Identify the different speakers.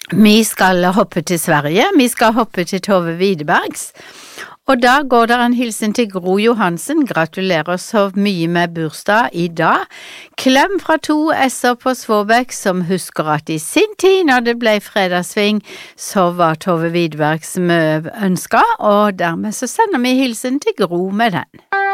Speaker 1: Vi skal hoppe til Sverige, vi skal hoppe til Tove Widerbergs, og da går det en hilsen til Gro Johansen, gratulerer så mye med bursdag I dag. Klem fra 2 S-er på Svåbæk som husker at I sin tid når det ble fredagssving, så var Tove Widerbergs ønska, og dermed så sender vi hilsen til Gro med den.